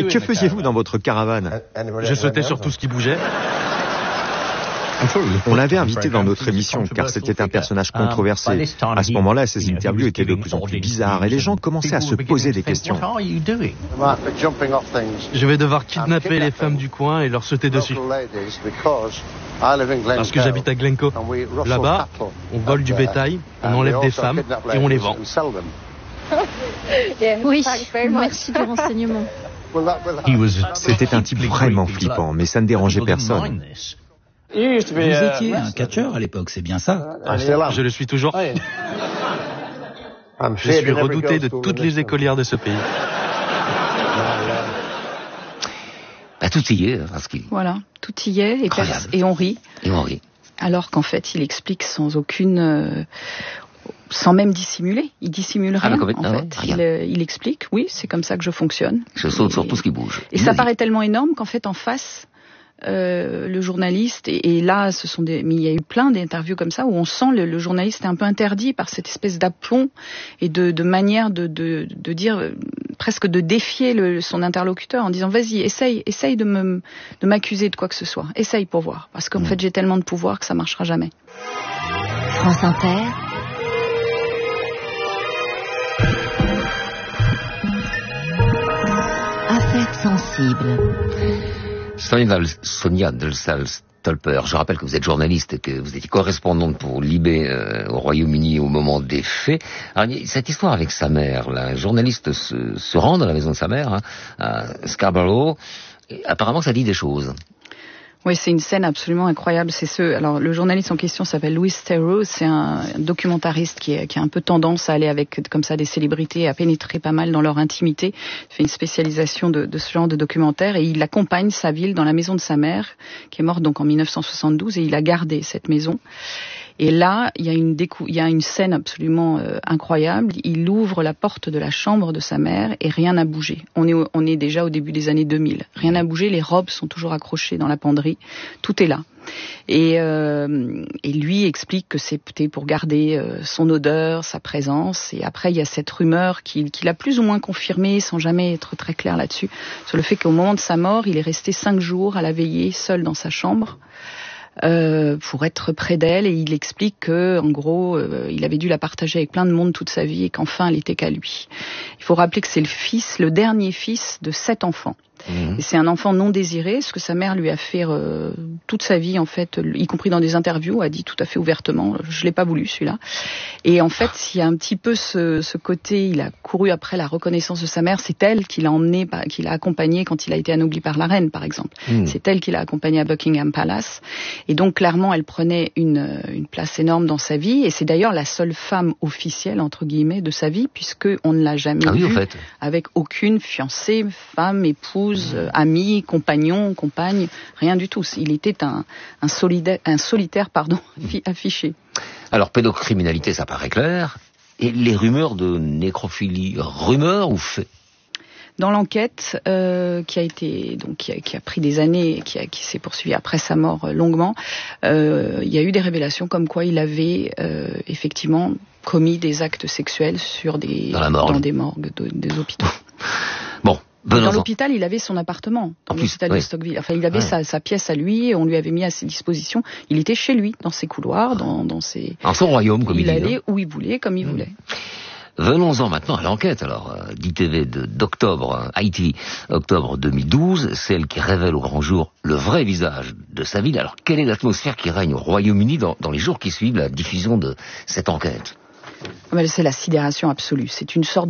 Que faisiez-vous dans votre caravane? Je sautais sur tout ce qui bougeait. On l'avait invité dans notre émission car c'était un personnage controversé. À ce moment-là, ses interviews étaient de plus en plus bizarres et les gens commençaient à se poser des questions. Je vais devoir kidnapper les femmes du coin et leur sauter dessus. Parce que j'habite à Glencoe. Là-bas, on vole du bétail, on enlève des femmes et on les vend. Oui, merci du renseignement. C'était un type vraiment flippant, mais ça ne dérangeait personne. Vous étiez un catcheur à l'époque, c'est bien ça? Je le suis toujours. Je suis redouté de toutes les écolières de ce pays. Bah, tout y est, parce qu'il... Voilà, tout y est, et on rit. Et on rit. Alors qu'en fait, il explique sans aucune... sans même dissimuler. Il dissimule rien, en fait. Il explique, oui, c'est comme ça que je fonctionne. Je saute sur tout ce qui bouge. Et ça paraît tellement énorme qu'en fait, en face... le journaliste et là mais il y a eu plein d'interviews comme ça où on sent le journaliste est un peu interdit par cette espèce d'aplomb et de manière de dire presque de défier son interlocuteur en disant vas-y essaye de m'accuser de quoi que ce soit, essaye pour voir parce qu'en fait j'ai tellement de pouvoir que ça marchera jamais. France Inter. Affaires sensibles. Sonia Delsalle-Stolper, je rappelle que vous êtes journaliste et que vous étiez correspondante pour Libé au Royaume-Uni au moment des faits. Alors, cette histoire avec sa mère, la journaliste se rend dans la maison de sa mère, à Scarborough, et apparemment ça dit des choses. Oui, c'est une scène absolument incroyable. Alors, le journaliste en question s'appelle Louis Theroux. C'est un documentariste qui a un peu tendance à aller avec, comme ça, des célébrités, à pénétrer pas mal dans leur intimité. Il fait une spécialisation de ce genre de documentaire et il accompagne sa ville dans la maison de sa mère, qui est morte donc en 1972 et il a gardé cette maison. Et là, il y a une scène absolument incroyable. Il ouvre la porte de la chambre de sa mère et rien n'a bougé. On est déjà au début des années 2000. Rien n'a bougé, les robes sont toujours accrochées dans la penderie. Tout est là. Et lui explique que c'était pour garder son odeur, sa présence. Et après, il y a cette rumeur qu'il a plus ou moins confirmée, sans jamais être très clair là-dessus, sur le fait qu'au moment de sa mort, il est resté 5 jours à la veiller, seul dans sa chambre. Pour être près d'elle et il explique que en gros il avait dû la partager avec plein de monde toute sa vie et qu'enfin elle était qu'à lui. Il faut rappeler que c'est le dernier fils de 7 enfants. Et c'est un enfant non désiré, ce que sa mère lui a fait toute sa vie en fait, y compris dans des interviews, a dit tout à fait ouvertement, je l'ai pas voulu celui-là. Et en fait, il y a un petit peu ce côté, il a couru après la reconnaissance de sa mère, c'est elle qui l'a emmené, qui l'a accompagné quand il a été anobli par la reine, par exemple. C'est elle qui l'a accompagné à Buckingham Palace. Et donc clairement, elle prenait une place énorme dans sa vie, et c'est d'ailleurs la seule femme officielle entre guillemets de sa vie, puisque on ne l'a jamais vue avec aucune fiancée, femme, épouse, ami, compagnon, compagne, rien du tout. Il était un solitaire affiché. Alors, pédocriminalité, ça paraît clair. Et les rumeurs de nécrophilie, rumeurs ou faits? Dans l'enquête qui a pris des années, qui s'est poursuivie après sa mort longuement, il y a eu des révélations comme quoi il avait effectivement commis des actes sexuels dans des morgues des hôpitaux. Bon. Dans l'hôpital, il avait son appartement, dans l'hôpital de Stockville. Enfin, il avait sa pièce à lui, et on lui avait mis à ses dispositions. Il était chez lui, dans ses couloirs, dans ses... En son royaume, comme il dit. Il allait où il voulait, comme il voulait. Venons-en maintenant à l'enquête, alors, d'ITV d'octobre, ITV, octobre 2012, celle qui révèle au grand jour le vrai visage de sa ville. Alors, quelle est l'atmosphère qui règne au Royaume-Uni dans les jours qui suivent la diffusion de cette enquête? C'est la sidération absolue. C'est une sorte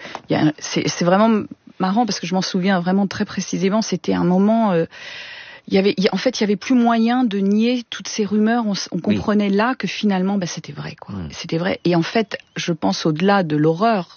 c'est vraiment marrant parce que je m'en souviens vraiment très précisément. C'était un moment... il y avait plus moyen de nier toutes ces rumeurs. On comprenait là que finalement, c'était vrai, quoi. C'était vrai. Et en fait, je pense au-delà de l'horreur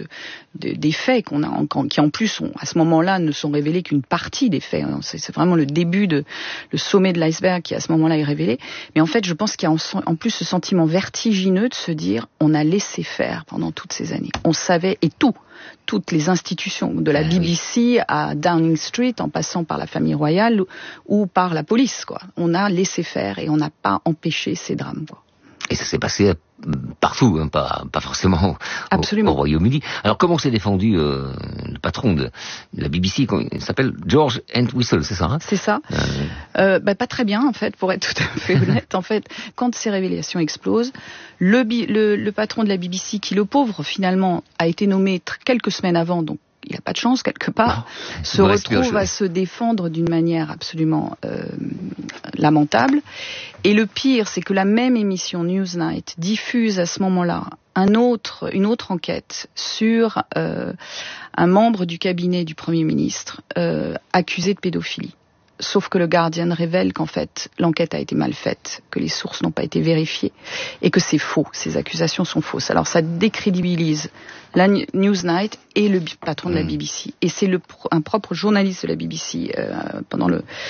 des faits qui en plus à ce moment-là ne sont révélés qu'une partie des faits. C'est vraiment le début le sommet de l'iceberg qui à ce moment-là est révélé. Mais en fait, je pense qu'il y a en plus ce sentiment vertigineux de se dire, on a laissé faire pendant toutes ces années. On savait toutes les institutions, de la BBC à Downing Street, en passant par la famille royale ou par la police, quoi. On a laissé faire et on n'a pas empêché ces drames, quoi. Et ça s'est passé partout, hein, pas forcément au Royaume-Uni. Alors comment s'est défendu le patron de la BBC, il s'appelle George Entwistle, c'est ça, hein? C'est ça. Pas très bien, en fait, pour être tout à fait honnête. En fait, quand ces révélations explosent, le patron de la BBC, qui le pauvre finalement a été nommé quelques semaines avant, donc il n'a pas de chance quelque part, se retrouve à se défendre d'une manière absolument lamentable. Et le pire, c'est que la même émission Newsnight diffuse à ce moment-là une autre enquête sur un membre du cabinet du Premier ministre accusé de pédophilie. Sauf que le Guardian révèle qu'en fait, l'enquête a été mal faite, que les sources n'ont pas été vérifiées, et que c'est faux, ces accusations sont fausses. Alors ça décrédibilise la Newsnight et le patron de la BBC. Et c'est un propre journaliste de la BBC, pendant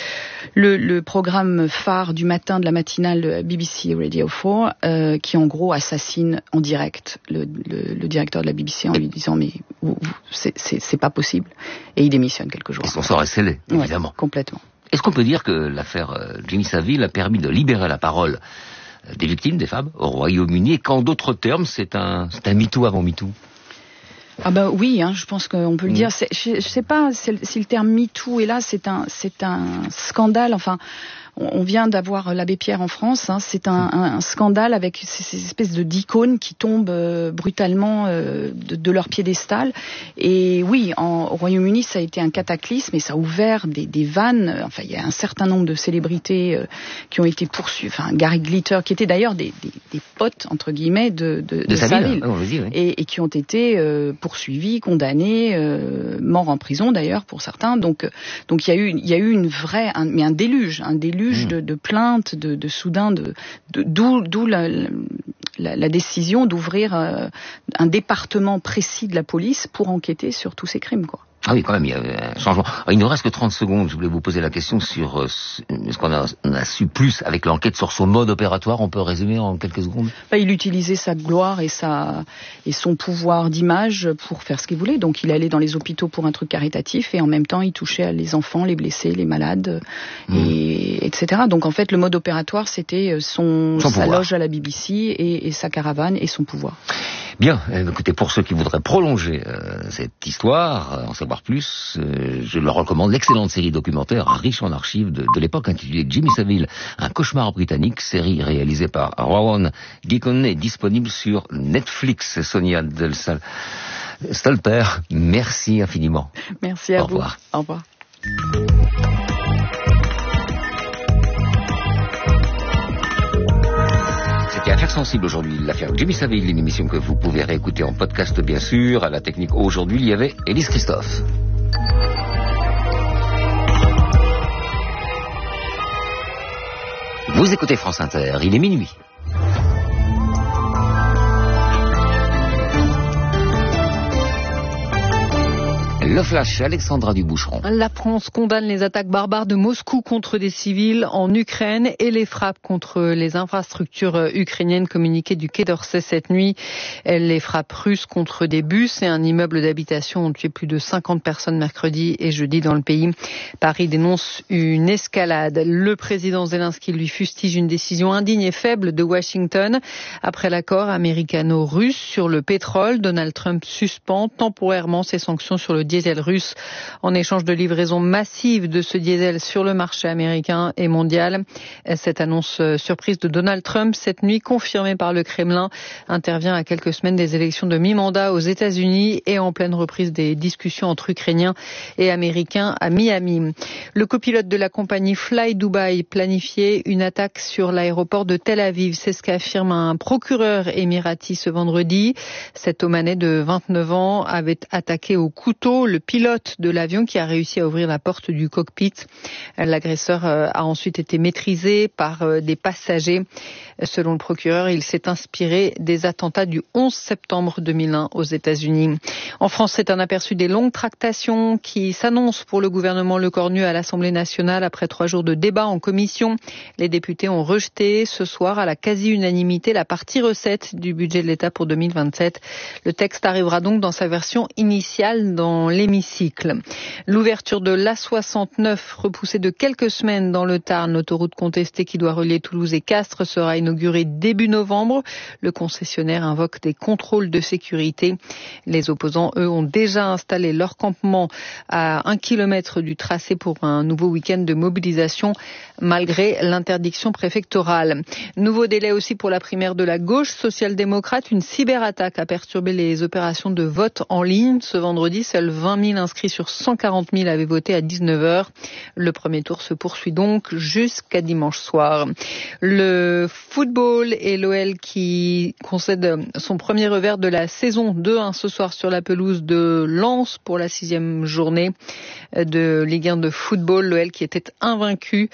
le programme phare du matin de la matinale de BBC Radio 4, qui en gros assassine en direct le directeur de la BBC en lui disant mais c'est pas possible. Et il démissionne quelques jours. Et son sort est scellé, évidemment. Ouais, complètement. Est-ce qu'on peut dire que l'affaire Jimmy Savile a permis de libérer la parole des victimes, des femmes, au Royaume-Uni, et qu'en d'autres termes, c'est un MeToo avant MeToo? Ah bah oui, hein, je pense qu'on peut le dire. Je sais pas si le terme MeToo est là, c'est un scandale. Enfin, on vient d'avoir l'abbé Pierre en France. Hein, c'est un scandale avec ces espèces d'icônes qui tombent brutalement de leur piédestal. Et oui, au Royaume-Uni, ça a été un cataclysme et ça a ouvert des vannes. Enfin, il y a un certain nombre de célébrités qui ont été poursuivies. Enfin, Gary Glitter, qui étaient d'ailleurs des potes entre guillemets de Savile, et qui ont été poursuivis, condamnés, morts en prison d'ailleurs pour certains. Donc il y a eu un déluge de plaintes, de soudain, d'où la décision d'ouvrir un département précis de la police pour enquêter sur tous ces crimes, quoi. Ah oui, quand même, il y a un changement. Il ne reste que 30 secondes. Je voulais vous poser la question sur ce qu'on a su plus avec l'enquête sur son mode opératoire. On peut résumer en quelques secondes? Il utilisait sa gloire et son pouvoir d'image pour faire ce qu'il voulait. Donc il allait dans les hôpitaux pour un truc caritatif et en même temps il touchait les enfants, les blessés, les malades, etc. Donc en fait le mode opératoire c'était sa loge à la BBC et sa caravane et son pouvoir. Bien, écoutez, pour ceux qui voudraient prolonger cette histoire, en savoir plus, je leur recommande l'excellente série documentaire riche en archives de l'époque intitulée Jimmy Savile, un cauchemar britannique, série réalisée par Rowan Deacon, disponible sur Netflix. Sonia Stolper, merci infiniment. Merci à vous. Au revoir. Au revoir. C'était Affaires sensibles aujourd'hui, l'affaire Jimmy Savile, une émission que vous pouvez réécouter en podcast bien sûr. À la technique aujourd'hui, il y avait Élise Christophe. Vous écoutez France Inter, il est minuit. Le flash, Alexandra Duboucheron. La France condamne les attaques barbares de Moscou contre des civils en Ukraine et les frappes contre les infrastructures ukrainiennes communiquées du Quai d'Orsay cette nuit. Les frappes russes contre des bus et un immeuble d'habitation ont tué plus de 50 personnes mercredi et jeudi dans le pays. Paris dénonce une escalade. Le président Zelensky lui fustige une décision indigne et faible de Washington. Après l'accord américano-russe sur le pétrole, Donald Trump suspend temporairement ses sanctions sur le diesel russe en échange de livraison massive de ce diesel sur le marché américain et mondial. Cette annonce surprise de Donald Trump cette nuit, confirmée par le Kremlin, intervient à quelques semaines des élections de mi-mandat aux États-Unis et en pleine reprise des discussions entre Ukrainiens et Américains à Miami. Le copilote de la compagnie Fly Dubai planifiait une attaque sur l'aéroport de Tel Aviv. C'est ce qu'affirme un procureur émirati ce vendredi. Cet Omanais de 29 ans avait attaqué au couteau le pilote de l'avion qui a réussi à ouvrir la porte du cockpit. L'agresseur a ensuite été maîtrisé par des passagers. Selon le procureur, il s'est inspiré des attentats du 11 septembre 2001 aux États-Unis. En France, c'est un aperçu des longues tractations qui s'annoncent pour le gouvernement Lecornu à l'Assemblée nationale après 3 jours de débat en commission. Les députés ont rejeté ce soir à la quasi-unanimité la partie recette du budget de l'État pour 2027. Le texte arrivera donc dans sa version initiale dans l'hémicycle. L'ouverture de l'A69, repoussée de quelques semaines dans le Tarn, l'autoroute contestée qui doit relier Toulouse et Castres, sera inaugurée début novembre. Le concessionnaire invoque des contrôles de sécurité. Les opposants, eux, ont déjà installé leur campement à 1 kilomètre du tracé pour un nouveau week-end de mobilisation malgré l'interdiction préfectorale. Nouveau délai aussi pour la primaire de la gauche social-démocrate. Une cyberattaque a perturbé les opérations de vote en ligne. Ce vendredi, seuls 20 000 inscrits sur 140 000 avaient voté à 19h. Le premier tour se poursuit donc jusqu'à dimanche soir. Le football et l'OL qui concède son premier revers de la saison 2-1 ce soir sur la pelouse de Lens pour la 6e journée de Ligue 1 de football. L'OL qui était invaincu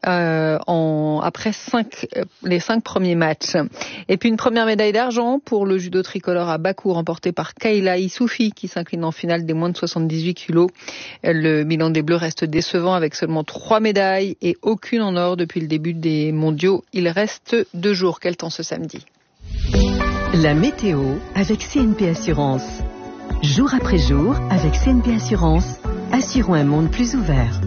après les 5 premiers matchs. Et puis une première médaille d'argent pour le judo tricolore à Bakou remportée par Kayla Issoufi qui s'incline en finale des moins de 78 kilos. Le bilan des Bleus reste décevant avec seulement 3 médailles et aucune en or depuis le début des mondiaux. Il reste 2 jours. Quel temps ce samedi? La météo avec CNP Assurance. Jour après jour avec CNP Assurance, assurons un monde plus ouvert.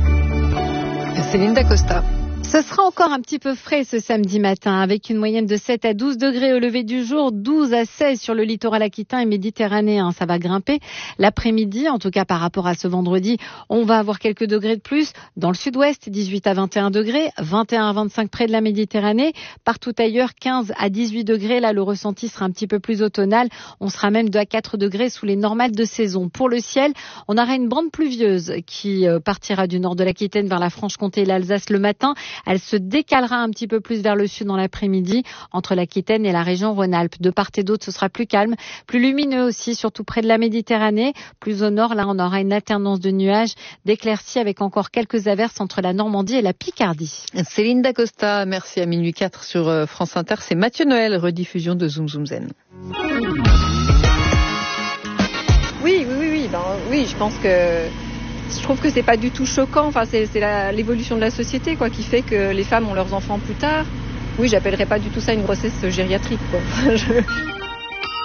Céline Dacosta. Ce sera encore un petit peu frais ce samedi matin, avec une moyenne de 7 à 12 degrés au lever du jour, 12 à 16 sur le littoral aquitain et méditerranéen. Ça va grimper l'après-midi, en tout cas par rapport à ce vendredi. On va avoir quelques degrés de plus dans le sud-ouest, 18 à 21 degrés, 21 à 25 près de la Méditerranée. Partout ailleurs, 15 à 18 degrés. Là, le ressenti sera un petit peu plus automnal. On sera même 2 à 4 degrés sous les normales de saison. Pour le ciel, on aura une bande pluvieuse qui partira du nord de l'Aquitaine vers la Franche-Comté et l'Alsace le matin. Elle se décalera un petit peu plus vers le sud dans l'après-midi, entre l'Aquitaine et la région Rhône-Alpes. De part et d'autre, ce sera plus calme, plus lumineux aussi, surtout près de la Méditerranée. Plus au nord, là, on aura une alternance de nuages, d'éclaircies avec encore quelques averses entre la Normandie et la Picardie. Céline Dacosta, merci à minuit 4 sur France Inter. C'est Mathieu Noël, rediffusion de Zoom Zoom Zen. Oui, je pense que... Je trouve que c'est pas du tout choquant. Enfin, c'est l'évolution de la société, quoi, qui fait que les femmes ont leurs enfants plus tard. Oui, j'appellerais pas du tout ça une grossesse gériatrique, quoi.